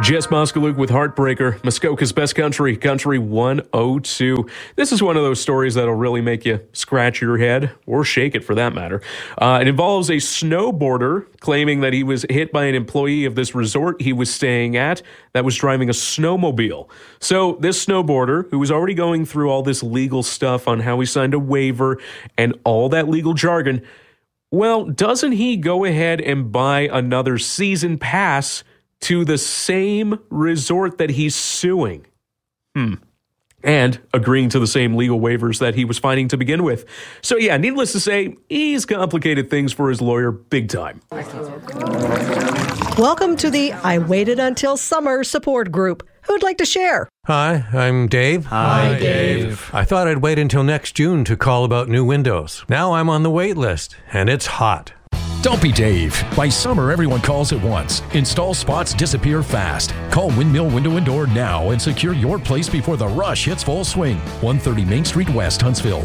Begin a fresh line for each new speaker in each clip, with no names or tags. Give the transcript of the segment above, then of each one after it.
Jess Moskaluk with Heartbreaker, Muskoka's Best Country, Country 102. This is one of those stories that'll really make you scratch your head, or shake it for that matter. It involves a snowboarder claiming that he was hit by an employee of this resort he was staying at that was driving a snowmobile. So this snowboarder, who was already going through all this legal stuff on how he signed a waiver and all that legal jargon, well, doesn't he go ahead and buy another season pass to the same resort that he's suing? And agreeing to the same legal waivers that he was fighting to begin with. So yeah, needless to say, he's complicated things for his lawyer big time.
Welcome to the I Waited Until Summer support group. Who'd like to share?
Hi, I'm Dave.
Hi, Dave.
I thought I'd wait until next June to call about new windows. Now I'm on the wait list, and it's hot.
Don't be Dave. By summer, everyone calls at once. Install spots disappear fast. Call Windmill Window and Door now and secure your place before the rush hits full swing. 130 Main Street West, Huntsville.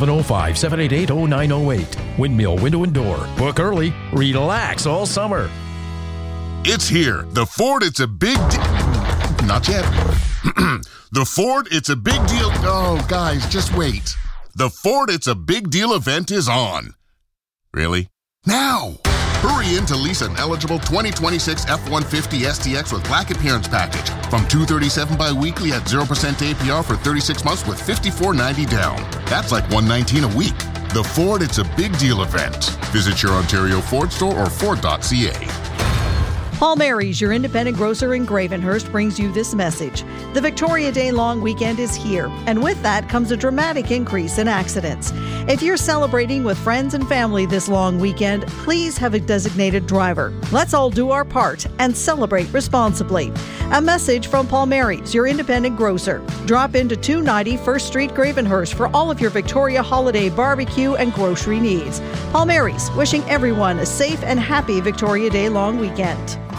705-788-0908. Windmill Window and Door. Book early. Relax all summer.
It's here. The Ford, it's a big Not yet. The Ford, it's a big deal. Oh, guys, just wait. The Ford, it's a big deal event is on. Really? Now! Hurry in to lease an eligible 2026 F-150 STX with Black Appearance Package from $237 bi-weekly at 0% APR for 36 months with $54.90 down. That's like $119 a week. The Ford, it's a big deal event. Visit your Ontario Ford store or Ford.ca.
Paul Mary's, your independent grocer in Gravenhurst, brings you this message. The Victoria Day long weekend is here, and with that comes a dramatic increase in accidents. If you're celebrating with friends and family this long weekend, please have a designated driver. Let's all do our part and celebrate responsibly. A message from Paul Mary's, your independent grocer. Drop into 290 1st Street, Gravenhurst for all of your Victoria holiday barbecue and grocery needs. Paul Mary's, wishing everyone a safe and happy Victoria Day long weekend.